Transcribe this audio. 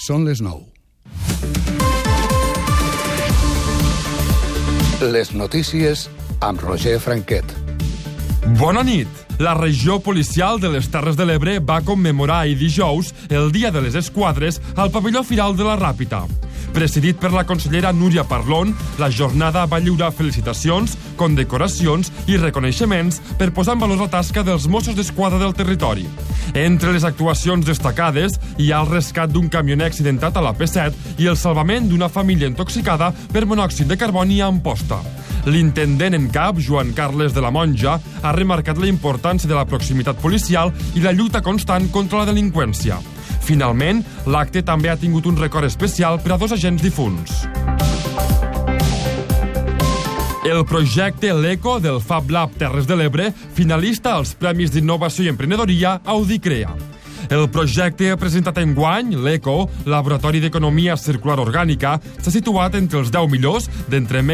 Són les 9. Les notícies amb Roger Franquet. Bona nit. La regió policial de les Terres de l'Ebre va commemorar ahir dijous el Dia de les Esquadres al pavelló Firal de la Ràpita. Presidit per la consellera Núria Parlon, la jornada va lliurar felicitacions, condecoracions i reconeixements per posar en valor la tasca dels Mossos d'Esquadra del territori. Entre les actuacions destacades hi ha el rescat d'un camioner accidentat a la P7 i el salvament d'una família intoxicada per monòxid de carboni a Amposta. L'intendent en cap, Joan Carles de la Monja, ha remarcat la importància de la proximitat policial i la lluita constant contra la delinqüència. Finalment, l'acte també ha tingut un record especial per a 2 agents difunts. El projecte l'ECO del Fab Lab Terres de l'Ebre finalista als Premis d'Innovació i Emprenedoria Audicrea. El projecte presentat enguany, l'ECO, Laboratori d'Economia Circular Orgànica, s'ha situat entre els 10 millors d'entre més